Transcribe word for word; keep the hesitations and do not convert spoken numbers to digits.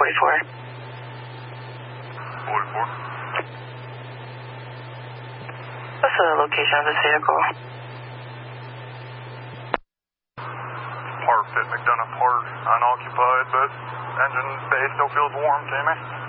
forty-four. forty-four. What's the location of this vehicle? Parked at McDonough Park, unoccupied, but engine bay still feels warm to me.